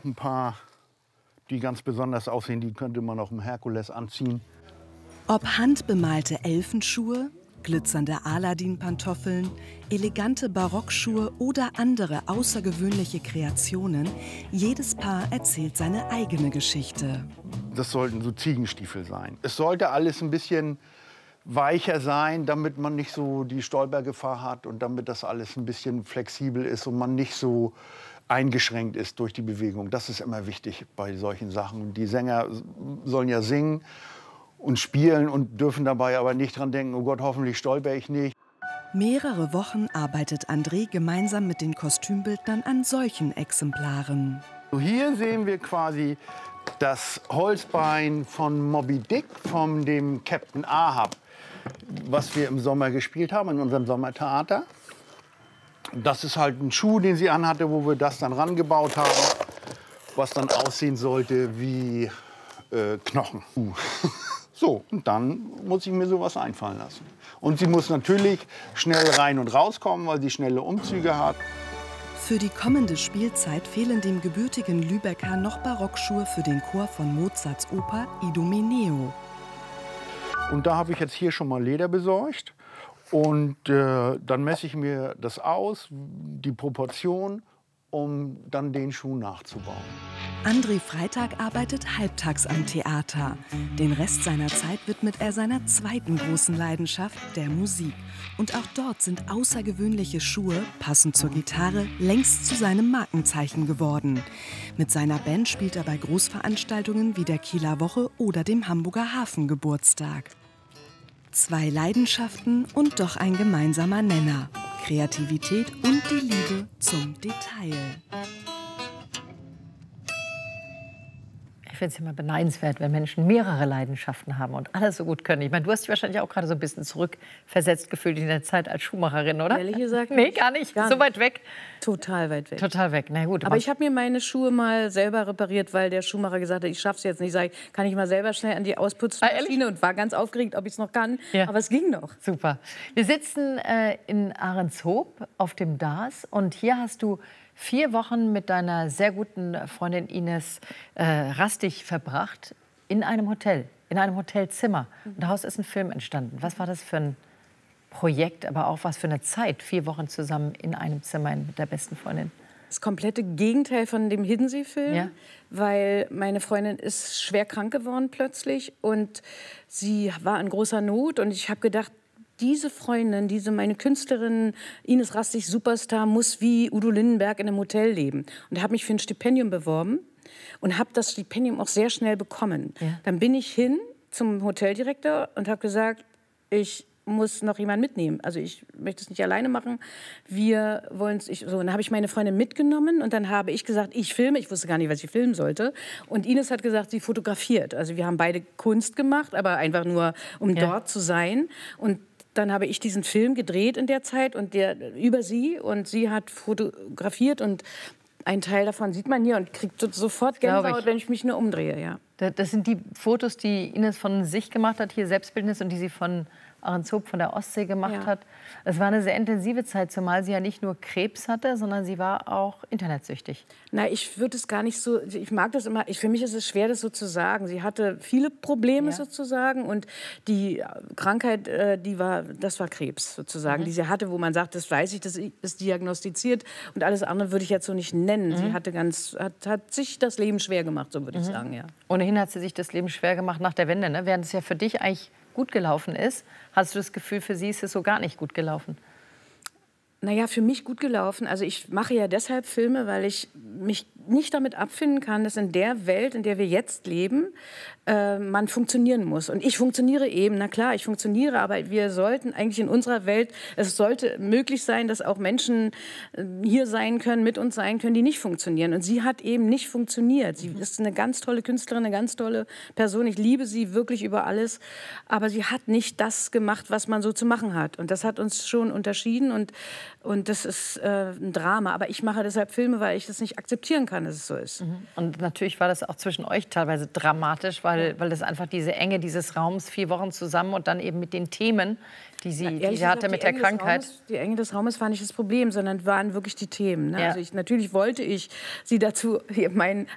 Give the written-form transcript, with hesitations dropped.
ein paar, die ganz besonders aussehen. Die könnte man auch im Herkules anziehen. Ob handbemalte Elfenschuhe, glitzernde Aladdin-Pantoffeln, elegante Barockschuhe oder andere außergewöhnliche Kreationen, jedes Paar erzählt seine eigene Geschichte. Das sollten so Ziegenstiefel sein. Es sollte alles ein bisschen weicher sein, damit man nicht so die Stolpergefahr hat und damit das alles ein bisschen flexibel ist und man nicht so eingeschränkt ist durch die Bewegung. Das ist immer wichtig bei solchen Sachen. Die Sänger sollen ja singen und spielen und dürfen dabei aber nicht dran denken, oh Gott, hoffentlich stolper ich nicht. Mehrere Wochen arbeitet André gemeinsam mit den Kostümbildnern an solchen Exemplaren. So, hier sehen wir quasi das Holzbein von Moby Dick, von dem Captain Ahab, was wir im Sommer gespielt haben, in unserem Sommertheater. Das ist halt ein Schuh, den sie anhatte, wo wir das dann rangebaut haben, was dann aussehen sollte wie Knochen. So, und dann muss ich mir sowas einfallen lassen. Und sie muss natürlich schnell rein und rauskommen, weil sie schnelle Umzüge hat. Für die kommende Spielzeit fehlen dem gebürtigen Lübecker noch Barockschuhe für den Chor von Mozarts Oper Idomeneo. Und da habe ich jetzt hier schon mal Leder besorgt. Und dann messe ich mir das aus, die Proportion, um dann den Schuh nachzubauen. André Freitag arbeitet halbtags am Theater. Den Rest seiner Zeit widmet er seiner zweiten großen Leidenschaft, der Musik. Und auch dort sind außergewöhnliche Schuhe, passend zur Gitarre, längst zu seinem Markenzeichen geworden. Mit seiner Band spielt er bei Großveranstaltungen wie der Kieler Woche oder dem Hamburger Hafengeburtstag. Zwei Leidenschaften und doch ein gemeinsamer Nenner: Kreativität und die Liebe zum Detail. Ich finde es immer beneidenswert, wenn Menschen mehrere Leidenschaften haben und alles so gut können. Ich meine, du hast dich wahrscheinlich auch gerade so ein bisschen zurückversetzt gefühlt in der Zeit als Schuhmacherin, oder? Ehrlich gesagt? Nee, gar nicht. So weit weg? Total weit weg. Total weg. Na gut. Aber ich habe mir meine Schuhe mal selber repariert, weil der Schuhmacher gesagt hat, ich schaff's jetzt nicht. Sag ich, kann ich mal selber schnell an die Ausputzmaschine und war ganz aufgeregt, ob ich es noch kann. Ja. Aber es ging noch. Super. Wir sitzen in Ahrenshoop auf dem DAS und hier hast du 4 Wochen mit deiner sehr guten Freundin Ines Rastig verbracht in einem Hotel, in einem Hotelzimmer. Und daraus ist ein Film entstanden. Was war das für ein Projekt, aber auch was für eine Zeit? 4 Wochen zusammen in einem Zimmer mit der besten Freundin. Das komplette Gegenteil von dem Hiddensee-Film, Ja. weil meine Freundin ist schwer krank geworden plötzlich und sie war in großer Not und ich habe gedacht, diese Freundin, meine Künstlerin Ines Rastig, Superstar, muss wie Udo Lindenberg in einem Hotel leben. Und habe mich für ein Stipendium beworben und habe das Stipendium auch sehr schnell bekommen. Ja. Dann bin ich hin zum Hoteldirektor und habe gesagt, ich muss noch jemanden mitnehmen. Also ich möchte es nicht alleine machen. Wir wollen es. So, dann habe ich meine Freundin mitgenommen und dann habe ich gesagt, ich filme. Ich wusste gar nicht, was ich filmen sollte. Und Ines hat gesagt, sie fotografiert. Also wir haben beide Kunst gemacht, aber einfach nur, um dort zu sein. Und dann habe ich diesen Film gedreht in der Zeit und über sie. Und sie hat fotografiert und ein Teil davon sieht man hier und kriegt sofort Gänsehaut, wenn ich mich nur umdrehe. Ja. Das sind die Fotos, die Ines von sich gemacht hat, hier Selbstbildnis, und die sie von Ahrenshoop von der Ostsee gemacht hat. Es war eine sehr intensive Zeit, zumal sie ja nicht nur Krebs hatte, sondern sie war auch internetsüchtig. Na, ich würde es gar nicht so, ich mag das immer, für mich ist es schwer, das so zu sagen. Sie hatte viele Probleme sozusagen und die Krankheit, das war Krebs sozusagen, die sie hatte, wo man sagt, das weiß ich, das ist diagnostiziert und alles andere würde ich jetzt so nicht nennen. Sie hatte hat sich das Leben schwer gemacht, so würde ich sagen, ja. Ohnehin hat sie sich das Leben schwer gemacht nach der Wende, ne? Während es ja für dich eigentlich gut gelaufen ist, hast du das Gefühl, für sie ist es so gar nicht gut gelaufen? Naja, für mich gut gelaufen. Also ich mache ja deshalb Filme, weil ich mich nicht damit abfinden kann, dass in der Welt, in der wir jetzt leben, man funktionieren muss. Und ich funktioniere eben, na klar, ich funktioniere, aber wir sollten eigentlich in unserer Welt, es sollte möglich sein, dass auch Menschen hier sein können, mit uns sein können, die nicht funktionieren. Und sie hat eben nicht funktioniert. Sie ist eine ganz tolle Künstlerin, eine ganz tolle Person. Ich liebe sie wirklich über alles. Aber sie hat nicht das gemacht, was man so zu machen hat. Und das hat uns schon unterschieden und das ist ein Drama. Aber ich mache deshalb Filme, weil ich das nicht akzeptieren kann, dass es so ist. Und natürlich war das auch zwischen euch teilweise dramatisch, weil das einfach diese Enge dieses Raums, 4 Wochen zusammen und dann eben mit den Themen, die sie hatte mit der Krankheit. Die Enge des Raumes war nicht das Problem, sondern waren wirklich die Themen. Ne? Ja. Also natürlich wollte ich sie dazu,